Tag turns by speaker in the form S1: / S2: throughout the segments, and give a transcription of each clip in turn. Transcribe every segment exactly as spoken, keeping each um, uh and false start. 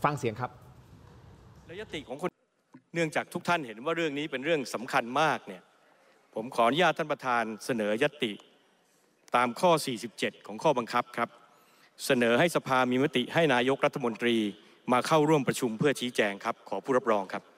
S1: ฟังเสียงครับ
S2: และยติของคนเนื่องจากทุกท่านเห็นว่าเรื่องนี้เป็นเรื่องสำคัญมากเนี่ยผมขออนุญาตท่านประธานเสนอยติตามข้อสี่สิบเจ็ดของข้อบังคับครับเสนอให้สภามีมติให้นายกรัฐมนตรีมาเข้าร่วมประชุมเพื่อชี้แจงครับขอผู้รับรองครับ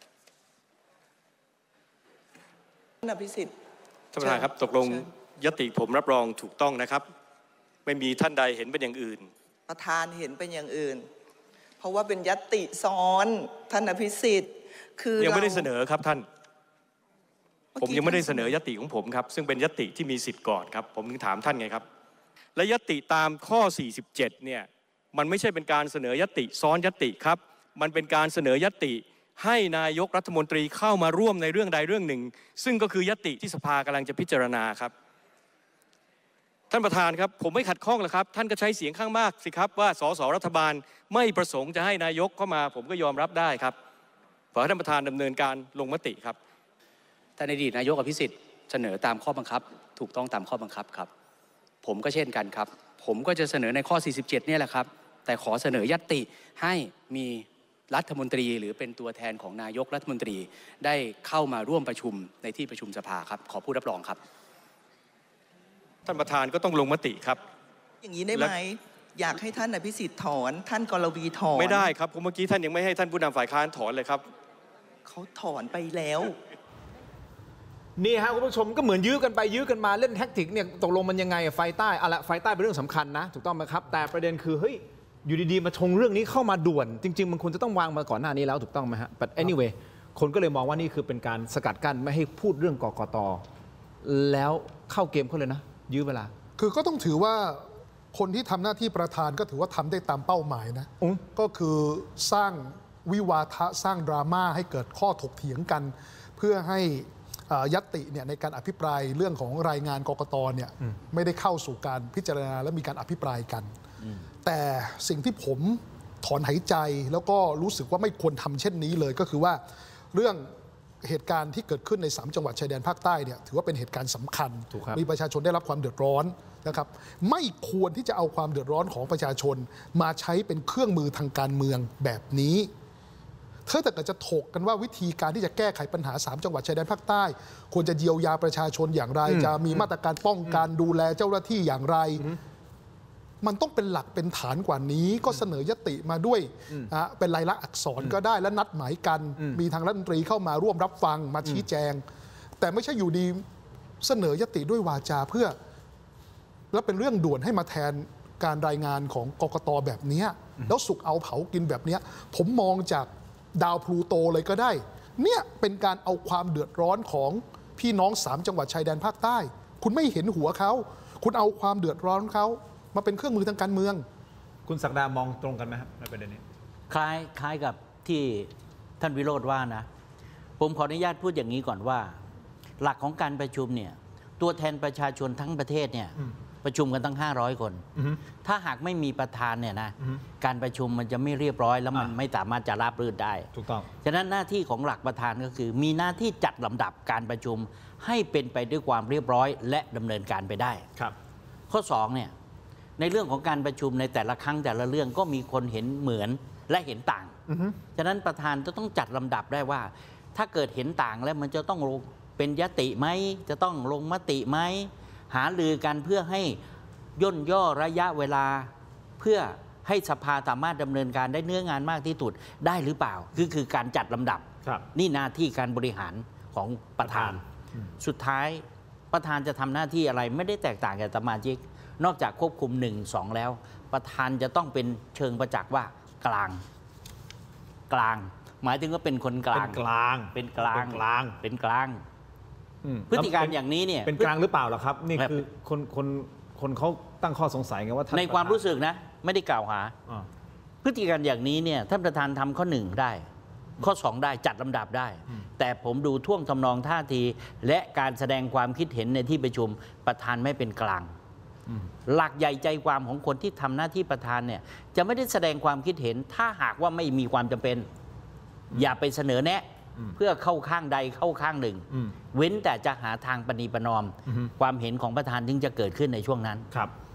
S3: ท่านอภิสิทธิ์
S2: ท่านประธานครับตกลงยติผมรับรองถูกต้องนะครับไม่มีท่านใดเห็นเป็นอย่างอื่น
S3: ประธานเห็นเป็นอย่างอื่นเพราะว่าเป็นยติซ้อนท่านอภิสิทธิ์คือ
S2: ยังไม่ได้เสนอครับท่านผมยังไม่ได้เสนอยติของผมครับซึ่งเป็นยติที่มีสิทธิ์ก่อนครับผมถึงถามท่านไงครับและยติตามข้อสี่สิบเจ็ดเนี่ยมันไม่ใช่เป็นการเสนอยติซ้อนยติครับมันเป็นการเสนอยติให้นายกรัฐมนตรีเข้ามาร่วมในเรื่องใดเรื่องหนึ่งซึ่งก็คือยติที่สภากำลังจะพิจารณาครับท่านประธานครับผมไม่ขัดข้องหรอกครับท่านก็ใช้เสียงข้างมากสิครับว่าสสรัฐบาลไม่ประสงค์จะให้นายกเข้ามาผมก็ยอมรับได้ครับขอให้ท่านประธานดำเนินการลงมติครับ
S4: ท่านอดีตนายกอภิสิทธิ์เสนอตามข้อบังคับถูกต้องตามข้อบังคับครับผมก็เช่นกันครับผมก็จะเสนอในข้อสี่สิบเจ็ดเนี่ยแหละครับแต่ขอเสนอยติให้มีรัฐมนตรีหรือเป็นตัวแทนของนายกรัฐมนตรีได้เข้ามาร่วมประชุมในที่ประชุมสภาครับขอผู้รับรองครับ
S2: ท่านประธานก็ต้องลงมติครับ
S3: อย่างนี้ได้ไหมอยากให้ท่านอภิสิทธิ์ถอนท่านกรวีถอน
S2: ไม่ได้ครับผมเมื่อกี้ท่านยังไม่ให้ท่านผู้นำฝ่ายค้านถอนเลยครับ
S3: เขาถอนไปแล้ว
S1: นี่ฮะคุณผู้ชมก็เหมือนยื้อกันไปยื้อกันมาเล่นแท็กติกเนี่ยตกลงมันยังไงไฟใต้อะละไฟใต้เป็นเรื่องสำคัญนะถูกต้องไหมครับแต่ประเด็นคือเฮ้ยอยู่ดีๆมาชงเรื่องนี้เข้ามาด่วนจริงๆมันควรจะต้องวางมาก่อนหน้านี้แล้วถูกต้องไหมฮะ but anyway คนก็เลยมองว่านี่คือเป็นการสกัดกั้นไม่ให้พูดเรื่องกกต.แล้วเข้าเกมเขาเลยนะยื้อเวลา
S5: คือก็ต้องถือว่าคนที่ทำหน้าที่ประธานก็ถือว่าทำได้ตามเป้าหมายนะก็คือสร้างวิวาทะสร้างดราม่าให้เกิดข้อถกเถียงกันเพื่อให้ญัตติเนี่ยในการอภิปรายเรื่องของรายงานกกตเนี่ยไม่ได้เข้าสู่การพิจารณาและมีการอภิปรายกันแต่สิ่งที่ผมถอนหายใจแล้วก็รู้สึกว่าไม่ควรทำเช่นนี้เลยก็คือว่าเรื่องเหตุการณ์ที่เกิดขึ้นในสามจังหวัดชายแดนภาคใต้เนี่ยถือว่าเป็นเหตุการณ์สำคัญมีประชาชนได้รับความเดือดร้อนนะครับไม่ควรที่จะเอาความเดือดร้อนของประชาชนมาใช้เป็นเครื่องมือทางการเมืองแบบนี้ถ้าแต่ก็จะถกกันว่าวิธีการที่จะแก้ไขปัญหาสามจังหวัดชายแดนภาคใต้ควรจะเยียวยาประชาชนอย่างไรจะมีมาตรการป้องกันดูแลเจ้าหน้าที่อย่างไรมันต้องเป็นหลักเป็นฐานกว่านี้ก็เสนอยติมาด้วยเป็นลายลักษณ์อักษรก็ได้และนัดหมายกันมีทางรัฐมนตรีเข้ามาร่วมรับฟังมาชี้แจงแต่ไม่ใช่อยู่ดีเสนอยติด้วยวาจาเพื่อแล้วเป็นเรื่องด่วนให้มาแทนการรายงานของกกต.แบบนี้แล้วสุกเอาเผากินแบบนี้ผมมองจากดาวพลูโตเลยก็ได้เนี่ยเป็นการเอาความเดือดร้อนของพี่น้องสามจังหวัดชายแดนภาคใต้คุณไม่เห็นหัวเขาคุณเอาความเดือดร้อนเขามาเป็นเครื่องมือทางการเมือง
S1: คุณศักดามองตรงกันไหมครับในประเด็นนี้
S6: คล้ายคล้ายกับที่ท่านวิโรจน์ว่านะผมขออนุญาตพูดอย่างนี้ก่อนว่าหลักของการประชุมเนี่ยตัวแทนประชาชนทั้งประเทศเนี่ยประชุมกันตั้งห้าร้อยคนถ้าหากไม่มีประธานเนี่ยนะการประชุมมันจะไม่เรียบร้อยแล้วมันไม่สามารถจะราบรื่นได้
S1: ถูกต้อง
S6: ฉะนั้นหน้าที่ของหลักประธานก็คือมีหน้าที่จัดลำดับการประชุมให้เป็นไปด้วยความเรียบร้อยและดำเนินการไปได้
S1: ครับ
S6: ข้อสองเนี่ยในเรื่องของการประชุมในแต่ละครั้งแต่ละเรื่องก็มีคนเห็นเหมือนและเห็นต่างฉะนั้นประธานจะต้องจัดลำดับได้ว่าถ้าเกิดเห็นต่างแล้วมันจะต้องลงเป็นยติไหมจะต้องลงมติไหมหารือกันเพื่อให้ย่นย่อระยะเวลาเพื่อให้สภาสามารถดำเนินการได้เนื้องานมากที่สุดได้หรือเปล่าคือคือการจัดลำดับนี่หน้าที่การบริหารของประธานสุดท้ายประธานจะทำหน้าที่อะไรไม่ได้แตกต่างจากสมาชิกนอกจากควบคุมหนึ่งสองแล้วประธานจะต้องเป็นเชิงประจักษ์ว่ากลางกลางหมายถึงว่าเป็นคนกลาง
S1: เป็นกลาง
S6: เป็นกลาง
S1: กลาง
S6: เป็นกลางพฤติการอย่างนี้เนี่ย
S1: เป็นกลางหรือเปล่าล่ะครับนี่คือคนคนคนเขาตั้งข้อสงสัยไงว่า
S6: ในความรู้สึกนะไม่ได้กล่าวหาพฤติการอย่างนี้เนี่ยท่านประธานทำข้อหนึ่งได้ข้อสองได้จัดลำดับได้แต่ผมดูท่วงทำนองท่าทีและการแสดงความคิดเห็นในที่ประชุมประธานไม่เป็นกลางหลักใหญ่ใจความของคนที่ทำหน้าที่ประธานเนี่ยจะไม่ได้แสดงความคิดเห็นถ้าหากว่าไม่มีความจำเป็นอย่าไปเสนอแนะเพื่อเข้าข้างใดเข้าข้างหนึ่งเว้นแต่จะหาทางปณีประนอมความเห็นของประธานถึงจะเกิดขึ้นในช่วงนั้น
S1: ครับ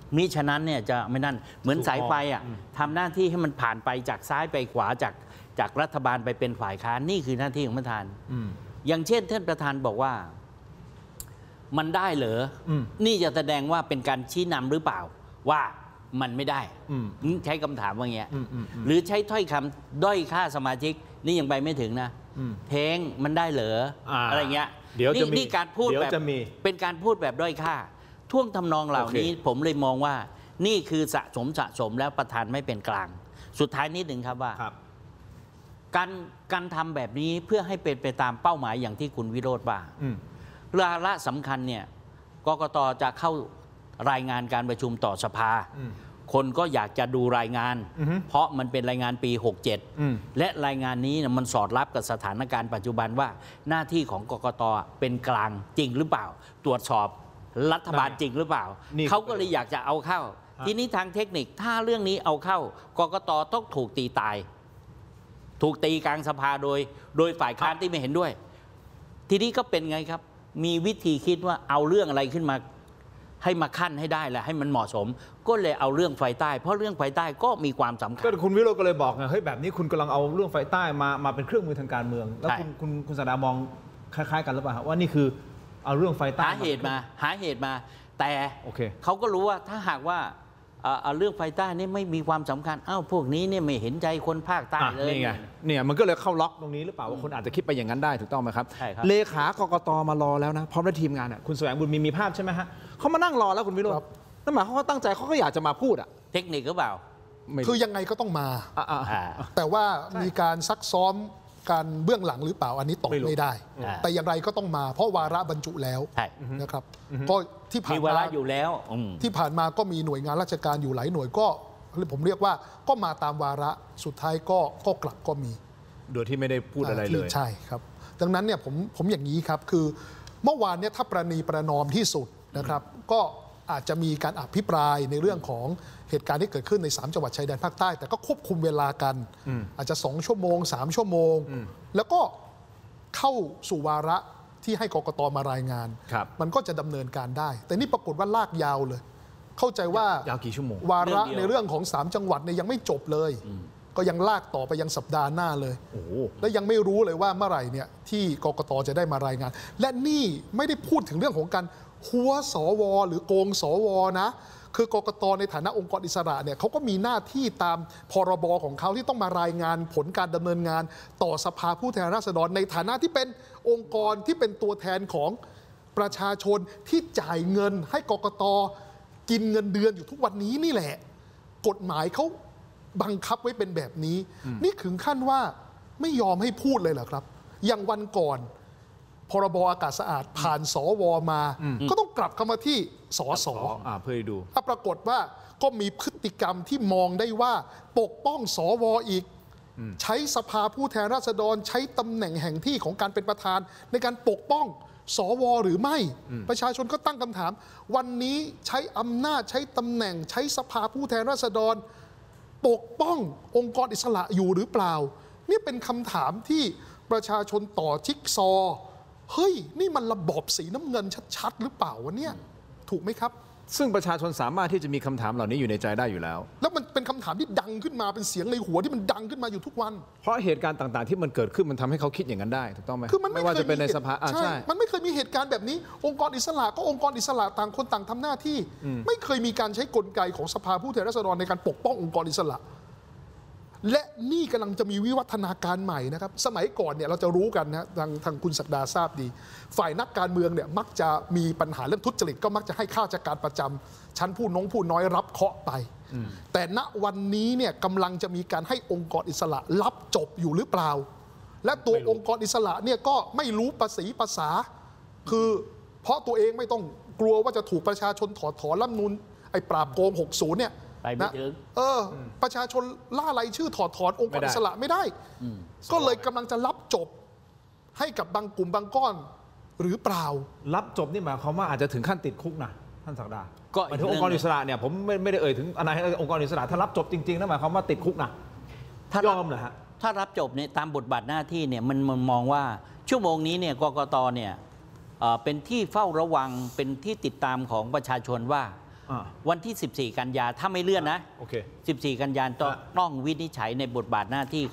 S6: มิฉะนั้นเนี่ยจะไม่นั่นเหมือนสายไฟอ่ะทำหน้าที่ให้มันผ่านไปจากซ้ายไปขวาจากจากรัฐบาลไปเป็นฝ่ายค้านนี่คือหน้าที่ของประธานอย่างเช่นท่านประธานบอกว่ามันได้เหรอนี่จะแสดงว่าเป็นการชี้นำหรือเปล่าว่ามันไม่ได้ใช้คำถามว่าเงี้ยหรือใช้ถ้อยคำด้อยค่าสมาชิกนี่ยังไปไม่ถึงนะเพลงมันได้เหรออะไรเงี้ย
S1: เดี๋ยวจะมี
S6: นี่การพูดแบบเป็นการพูดแบบด้อยค่าท่วงทำนองเหล่านี้ผมเลยมองว่านี่คือสะสมสะสมแล้วประธานไม่เป็นกลางสุดท้ายนิดหนึ่งครับว่าการการทำแบบนี้เพื่อให้เป็นไปตามเป้าหมายอย่างที่คุณวิโรจน์ว่าเรื่องละสำคัญเนี่ยกกต.จะเข้ารายงานการประชุมต่อสภาคนก็อยากจะดูรายงานเพราะมันเป็นรายงานปีหกเจ็ดและรายงานนี้มันสอดรับกับสถานการณ์ปัจจุบันว่าหน้าที่ของกกต.เป็นกลางจริงหรือเปล่าตรวจสอบรัฐบาลจริงหรือเปล่าเขาก็เลยอยากจะเอาเข้าทีนี้ทางเทคนิคถ้าเรื่องนี้เอาเข้ากกต.ต้องถูกตีตายถูกตีกลางสภาโดยโดยฝ่ายค้านที่ไม่เห็นด้วยทีนี้ก็เป็นไงครับมีวิธีคิดว่าเอาเรื่องอะไรขึ้นมาให้มาขั้นให้ได้แหละให้มันเหมาะสมก็เลยเอาเรื่องไฟใต้เพราะเรื่องไฟใต้ก็มีความสำคัญ
S1: ก็คุณวิโรจน์ก็เลยบอกไงเฮ้ยแบบนี้คุณกำลังเอาเรื่องไฟใต้มามาเป็นเครื่องมือทางการเมืองแล้วคุณคุณคุณสดามองคล้ายๆกันหรือเปล่าว่านี่คือเอาเรื่องไฟใต้
S6: หาเหตุมาหาเหตุมาแต่เขาก็รู้ว่าถ้าหากว่าเอาเรื่องไฟใต้นี่ไม่มีความสำคัญเอ้าพวกนี้เนี่ยไม่เห็นใจคนภาคใต้เลย
S1: นี่ไงเนี่ยมันก็เลยเข้าล็อกตรงนี้หรือเปล่าว่าคนอาจจะคิดไปอย่างนั้นได้ถูกต้องไหมครับเลขากกต.มารอแล้วนะพร้อมด้วยทีมงานอ่ะคุณแสวงบุญมีมีภาพใช่ไหมฮะเขามานั่งรอแล้วคุณวิโรจน์นั่นหมายความว่าตั้งใจเขาก็อยากจะมาพูดอ่ะ
S6: เทคนิคหรือเปล่า
S5: คือยังไงก็ต้องมาแต่ว่ามีการซักซ้อมการเบื้องหลังหรือเปล่าอันนี้ตอบไม่ได้แต่อย่างไรก็ต้องมาเพราะวาระบรรจุแล้วนะครับก็ที่ผ่าน
S6: มาอยู่แล้ว
S5: ที่ผ่านมาก็มีหน่วยงานราชการอยู่หลายหน่วยก็ผมเรียกว่าก็มาตามวาระสุดท้ายก็ก็กลับก็มี
S1: โดยที่ไม่ได้พูดอะไรเลย
S5: ใช่ครับดังนั้นเนี่ยผมผมอย่างนี้ครับคือเมื่อวานเนี่ยถ้าประนีประนอมที่สุดนะครับก็อาจจะมีการอภิปรายในเรื่องของเหตุการณ์ที่เกิดขึ้นในสามจังหวัดชายแดนภาคใต้แต่ก็ควบคุมเวลากันอาจจะสองชั่วโมงสามชั่วโมงแล้วก็เข้าสู่วาระที่ให้กกต.มารายงานมันก็จะดำเนินการได้แต่นี่ปรากฏว่าลากยาวเลยเข้าใจว่าย
S1: าวกี่ชั่วโมง
S5: วาระในเรื่องของสามจังหวัดเนี่ยยังไม่จบเลยก็ยังลากต่อไปยังสัปดาห์หน้าเลยและยังไม่รู้เลยว่าเมื่อไหร่เนี่ยที่กกต.จะได้มารายงานและนี่ไม่ได้พูดถึงเรื่องของการหัวสวหรือโกงสวนะคือกกต.ในฐานะองค์กรอิสระเนี่ยเขาก็มีหน้าที่ตามพรบของเขาที่ต้องมารายงานผลการดำเนินงานต่อสภาผู้แทนราษฎรในฐานะที่เป็นองค์กรที่เป็นตัวแทนของประชาชนที่จ่ายเงินให้กกต.กินเงินเดือนอยู่ทุกวันนี้นี่แหละกฎหมายเขาบังคับไว้เป็นแบบนี้นี่ถึงขั้นว่าไม่ยอมให้พูดเลยเหรอครับอย่างวันก่อนพรบอากาศสะอาดผ่านสวมาก็ต้องกลับเข้ามาที่สส
S1: เพื่อดู
S5: ถ้าปรากฏว่าก็มีพฤติกรรมที่มองได้ว่าปกป้องสวอีกใช้สภาผู้แทนราษฎรใช้ตำแหน่งแห่งที่ของการเป็นประธานในการปกป้องสวหรือไม่ประชาชนก็ตั้งคำถามวันนี้ใช้อำนาจใช้ตำแหน่งใช้สภาผู้แทนราษฎรปกป้ององค์กรอิสระอยู่หรือเปล่านี่เป็นคำถามที่ประชาชนต่อจิ๊กซอเฮ้ยนี่มันระบอบสีน้ำเงินชัดๆหรือเปล่าวะเนี่ยถูกไหมครับ
S1: ซึ่งประชาชนสามารถที่จะมีคำถามเหล่านี้อยู่ในใจได้อยู่แล้ว
S5: แล้วมันเป็นคำถามที่ดังขึ้นมาเป็นเสียงในหัวที่มันดังขึ้นมาอยู่ทุกวัน
S1: เพราะเหตุการณ์ต่างๆที่มันเกิดขึ้นมันทำให้เขาคิดอย่างนั้นได้ถูกต้องไหม
S5: คือมันไม่
S1: ว่าจะเป็นในสภา
S5: ใช่มันไม่เคยมีเหตุการณ์แบบนี้องค์กรอิสระก็องค์กรอิสระต่างคนต่างทำหน้าที่ไม่เคยมีการใช้กลไกของสภาผู้แทนราษฎรในการปกป้ององค์กรอิสระและนี่กำลังจะมีวิวัฒนาการใหม่นะครับสมัยก่อนเนี่ยเราจะรู้กันนะทางทางคุณศักดาทราบดีฝ่ายนักการเมืองเนี่ยมักจะมีปัญหาเรื่องทุจริตก็มักจะให้ข้าราชการประจำชั้นผู้น้องผู้น้อยรับเคาะไปแต่ณวันนี้เนี่ยกำลังจะมีการให้องค์กรอิสระรับจบอยู่หรือเปล่าและตัวองค์กรอิสระเนี่ยก็ไม่รู้ภาษีภาษาคือเพราะตัวเองไม่ต้องกลัวว่าจะถูกประชาชนถอดถอนรัฐธรรมนูญไอ้ปราบโกงหกสิบเนี่ยนะเออประชาชนล่ารายชื่อถอดถอนองค์กรอิสระไม่ได้ก็เลยกำลังจะรับจบให้กับบางกลุ่มบางก้อนหรือเปล่า
S1: รับจบนี่หมายความว่าอาจจะถึงขั้นติดคุกนะท่านศักดาก็หมายถึงองค์กรอิสระเนี่ยผมไม่ไม่ได้เอ่ยถึงอะไรองค์กรอิสระถ้ารับจบจริงๆนั่นหมายความว่าติดคุกนะถ้ายอมเหรอฮะ
S6: ถ้ารับจบเนี่ยตามบทบาทหน้าที่เนี่ยมันมองว่าชั่วโมงนี้เนี่ยกกตเนี่ยเป็นที่เฝ้าระวังเป็นที่ติดตามของประชาชนว่า
S1: อ่า
S6: วันที่ สิบสี่ กันยาถ้าไม่เลื่อนนะ
S1: โอเค
S6: สิบสี่ กันยาต้อง
S1: อ่ะ
S6: ต้องวินิจฉัยในบทบาทหน้าที่